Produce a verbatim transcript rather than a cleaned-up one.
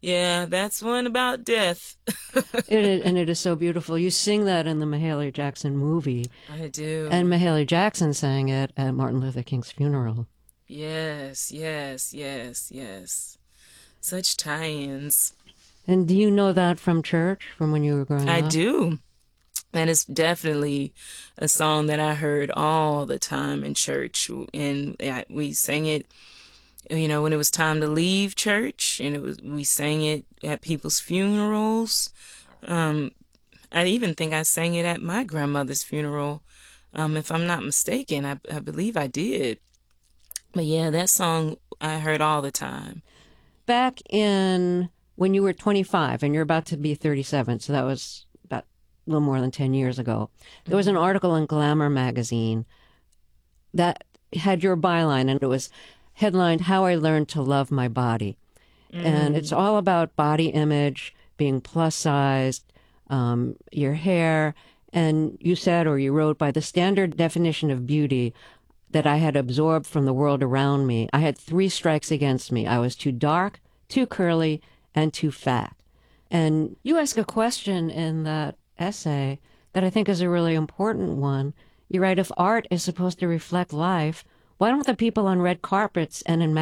Yeah, that's one about death. It is, and it is so beautiful. You sing that in the Mahalia Jackson movie, I and do. Mahalia Jackson sang it at Martin Luther King's funeral. Yes, yes, yes, yes. Such tie-ins. And do you know that from church, from when you were growing I up? do. And it's definitely a song that I heard all the time in church. And I, we sang it, you know, when it was time to leave church, and it was we sang it at people's funerals. Um, I even think I sang it at my grandmother's funeral. Um, if I'm not mistaken, I, I believe I did. But yeah, that song I heard all the time. Back in when you were twenty-five and you're about to be thirty-seven, so that was about a little more than ten years ago, there was an Hmm. article in Glamour magazine that had your byline, and it was headlined How I Learned to Love My Body. And it's Mm. all about body image, being plus sized, um, your hair. And you said, or you wrote, by the standard definition of beauty that I had absorbed from the world around me, I had three strikes against me. I was too dark, too curly, and too fat. And you ask a question in that essay that I think is a really important one. You write, if art is supposed to reflect life, why don't the people on red carpets and in